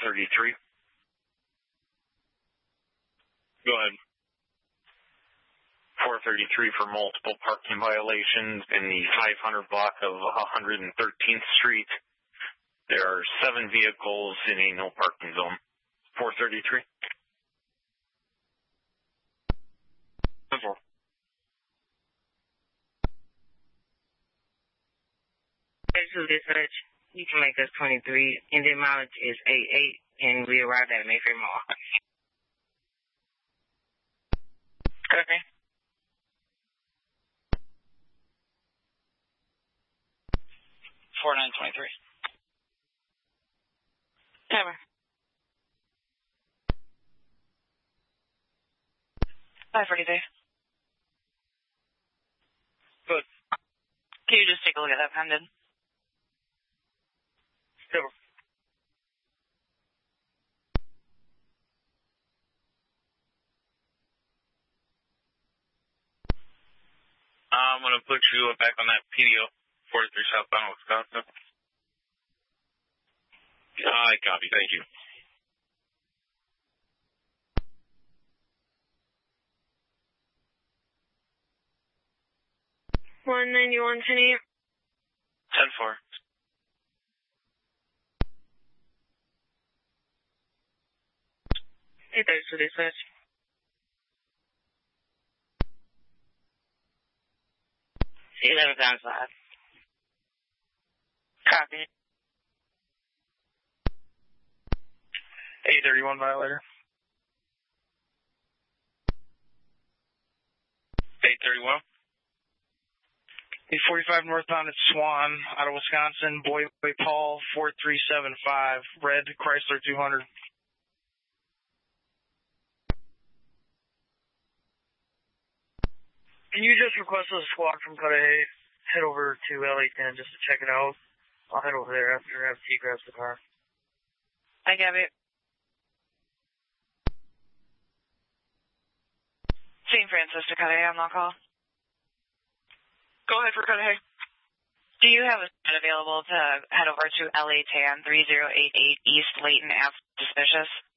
433. Go ahead. 433 for multiple parking violations in the 500 block of 113th Street. There are 7 vehicles in a no parking zone. 433. 10-4. To dispatch, you can make us 23, and the mileage is 88, and we arrived at Mayfair Mall. Okay. 4923. Timer. 542. Good. Can you just take a look at that pendant? Never. I'm going to put you back on that PDO, 43 southbound Wisconsin. I copy. Thank you. $191.10. 10-4. Hey, thanks for dispatch. C11 down 5. Copy. 831 violator. 831. 845 northbound at Swan, out of Wisconsin. Boy Paul, 4375. Red Chrysler 200. Can you just request a squad from Cudahy head over to LA10 just to check it out? I'll head over there after FT grabs the car. I got it. St. Francis to Cudahy, I'm on call. Go ahead for Cudahy. Do you have a spot available to head over to LA10 3088 East Layton Ave, suspicious?